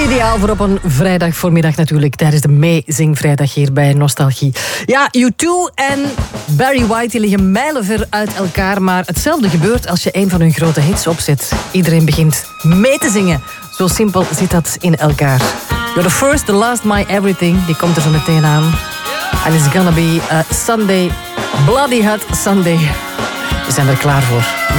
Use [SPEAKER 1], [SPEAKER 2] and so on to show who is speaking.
[SPEAKER 1] Ideaal voor op een vrijdag voormiddag natuurlijk, tijdens de meezingvrijdag hier bij Nostalgie. Ja, U2 en Barry White die liggen mijlenver uit elkaar, maar hetzelfde gebeurt als je een van hun grote hits opzet. Iedereen begint mee te zingen. Zo simpel zit dat in elkaar. You're the first, the last, my everything, die komt er zo meteen aan. And it's gonna be a Sunday, bloody hot Sunday. We zijn er klaar voor.